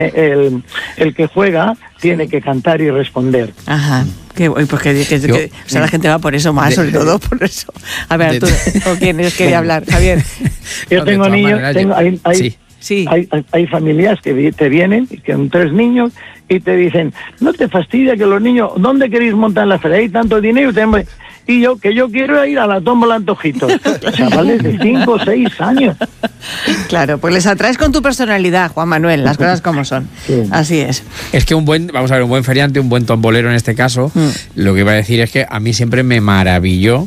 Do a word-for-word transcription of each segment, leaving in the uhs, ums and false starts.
el, el que juega tiene que cantar y responder. Ajá. Que, pues que, que, que, que o sea, la gente va por eso más, de, sobre todo por eso. A ver, tú, ¿con quién quería hablar, Javier? Yo no, tengo niños, manera, tengo, hay, hay, sí. Sí. Hay, hay, hay familias que te vienen, que son tres niños, y te dicen, no te fastidia que los niños, ¿dónde queréis montar la feria? Hay tanto dinero, tenemos... y yo, que yo quiero ir a la tómbola Antojitos. Chavales de cinco o seis años. Claro, pues les atraes con tu personalidad, Juan Manuel, las cosas como son. Sí. Así es. Es que un buen, vamos a ver, un buen feriante, un buen tombolero en este caso, mm. lo que iba a decir es que a mí siempre me maravilló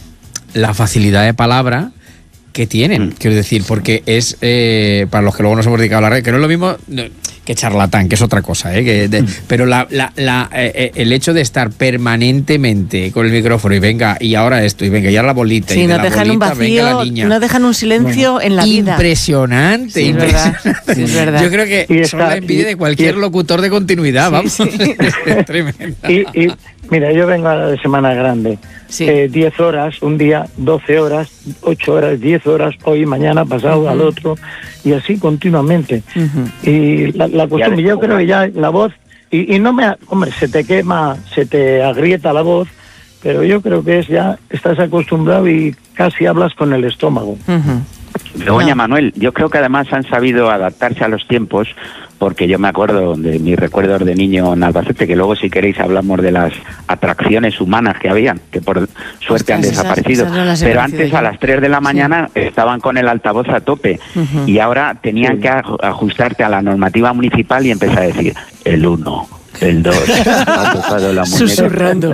la facilidad de palabra que tienen, mm. quiero decir, porque es, eh, para los que luego nos hemos dedicado a la red, que no es lo mismo que charlatán, que es otra cosa, ¿eh? Que de, mm. pero la, la, la, eh, el hecho de estar permanentemente con el micrófono y venga, y ahora esto, y venga, y ahora la bolita, sí, y de no la dejan bolita, un vacío, venga la niña. No dejan un silencio bueno, en la vida. Impresionante, sí, impresionante. Es verdad, sí, es verdad. Yo creo que y son la envidia y, de cualquier y, locutor de continuidad, sí, vamos. Sí. Es tremenda. Y, y mira, yo vengo de Semana Grande. Sí. Eh, diez horas, un día, doce horas, ocho horas, diez horas, hoy, mañana, pasado, uh-huh. al otro, y así continuamente. Uh-huh. Y la, la costumbre, yo creo que ya la voz, y, y no me, hombre, se te quema, se te agrieta la voz, pero yo creo que es ya, estás acostumbrado y casi hablas con el estómago. Uh-huh. Begoña, no. Manuel, yo creo que además han sabido adaptarse a los tiempos, porque yo me acuerdo de mis recuerdos de niño en Albacete, que luego si queréis hablamos de las atracciones humanas que habían, que por suerte Ostras, han desaparecido, esas, esas no pero antes yo. a las tres de la mañana sí. estaban con el altavoz a tope, uh-huh. y ahora tenían sí. que ajustarte a la normativa municipal y empezar a decir el uno, el dos, ha tocado la muñeca. Susurrando.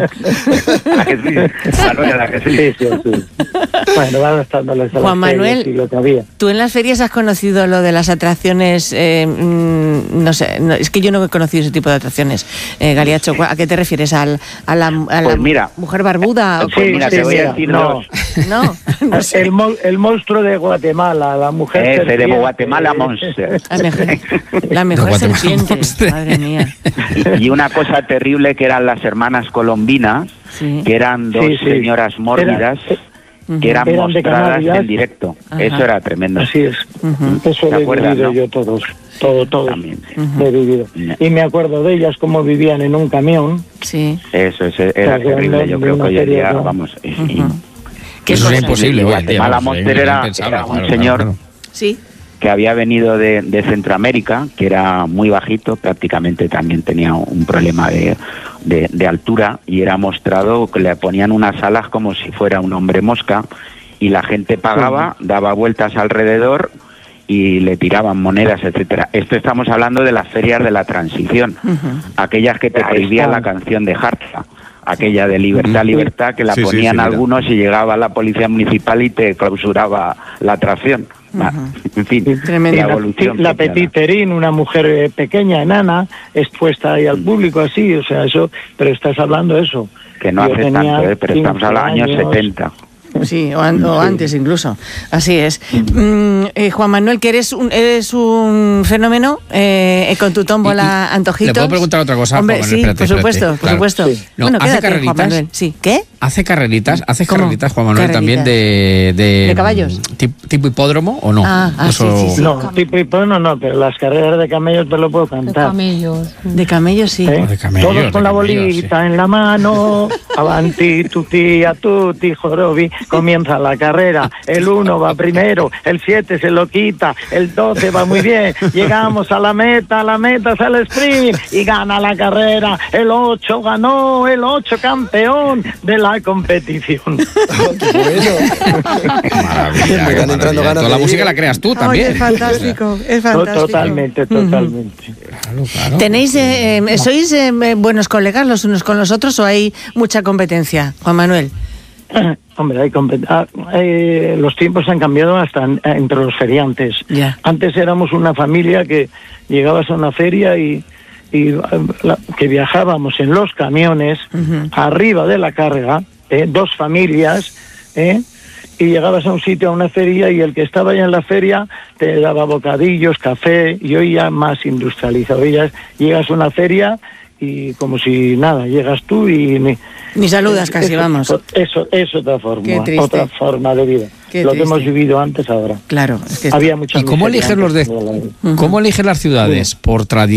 ¿A que sí? ¿A que sí? Sí, sí, sí. Bueno, van estando las Juan Manuel, y lo que había. ¿Tú en las ferias has conocido lo de las atracciones? Eh, mmm, no sé, no, es que yo no he conocido ese tipo de atracciones. Eh, Galiacho, ¿a qué te refieres? ¿Al, a la, a la pues mira, mujer barbuda? Pues sí, mira, sí, te voy a decir no. No, no sé. el, mo- el monstruo de Guatemala, la mujer Ese serpiente. de Guatemala Monster. La mejor, la mejor serpiente, madre mía. Y una cosa terrible que eran las hermanas colombinas, sí. que eran dos sí, sí. señoras mórbidas, era, uh-huh. que eran, eran mostradas en directo. Ajá. Eso era tremendo. Así es. Uh-huh. Eso lo he acuerdas, vivido ¿no? yo todos. Todo, todo. También. Uh-huh. He vivido. Y me acuerdo de ellas, cómo vivían en un camión. Sí. Eso, eso era pues terrible. Yo creo que hoy en día, vamos... Uh-huh. Que eso es imposible. Guatemala Monster era, era un claro, señor... Claro. Sí. que había venido de, de Centroamérica, que era muy bajito, prácticamente también tenía un problema de, de, de altura, y era mostrado que le ponían unas alas como si fuera un hombre mosca, y la gente pagaba, daba vueltas alrededor y le tiraban monedas, etcétera. Esto estamos hablando de las ferias de la transición, uh-huh. aquellas que te prohibían la canción de Hartza, aquella de Libertad, Libertad, que la sí, ponían sí, sí, algunos y llegaba la policía municipal y te clausuraba la atracción. Uh-huh. En fin, tremendo. La evolución. La Petit Terine, una mujer pequeña, enana, expuesta ahí al público así, o sea, eso, pero estás hablando de eso. Que no Yo hace tanto, ¿eh? Pero estamos a los años setenta. Sí, o, an- o antes incluso. Así es. Mm, eh, Juan Manuel, que eres un, eres un fenómeno eh, con tu tómbola Antojitos. ¿Le puedo preguntar otra cosa? Hombre, Juan Manuel? sí, espérate, por supuesto, espérate. por supuesto. Claro. Sí. No, bueno, ¿hace quédate, carreritas? Juan Manuel. Sí. ¿Qué? ¿Hace carreritas? ¿Hace ¿Cómo? carreritas, Juan Manuel, Carreritas. también de, de... ¿De caballos? Tipo, tipo hipódromo o no? Ah, ah Eso... sí, sí, sí. No, tipo hipódromo no, pero las carreras de camellos te lo puedo cantar. De camellos. De camellos, sí. ¿Eh? De camellos, Todos con de la camellos, bolita sí. en la mano, avanti, tutti, a tutti, jorobi, comienza la carrera, el uno va primero, el siete se lo quita, el doce va muy bien, llegamos a la meta, a la meta sale el sprint y gana la carrera, el ocho ganó, el ocho campeón de la competición. Oh, qué bueno. Maravilla, Me están entrando ganas Toda la de música ir. la creas tú también. Ay, es fantástico, es fantástico. Totalmente, totalmente. Claro, claro. ¿Tenéis, eh, eh, sois eh, buenos colegas los unos con los otros o hay mucha competencia, Juan Manuel? Hombre, hay compet- ah, eh, los tiempos han cambiado hasta en- entre los feriantes. Ya. Antes éramos una familia que llegabas a una feria y, y eh, la- que viajábamos en los camiones, Uh-huh. arriba de la carga, eh, dos familias, eh, y llegabas a un sitio, a una feria, y el que estaba ya en la feria te daba bocadillos, café, y hoy ya más industrializado. Hoy ya llegas a una feria y como si nada, llegas tú y ni, ni saludas casi, eso, vamos. Eso es otra forma, Qué otra forma de vida. Qué lo triste. que hemos vivido antes ahora. Claro, es que había mucha ¿Y cómo eligen los de, cómo eligen las ciudades? ¿Por tradición?